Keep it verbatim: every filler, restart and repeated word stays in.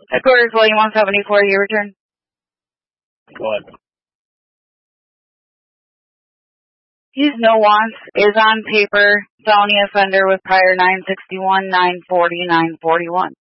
Headquarters, William one seventy-four, you return. Go ahead. He's no wants, is on paper, felony offender with prior nine sixty-one, nine forty, nine forty-one.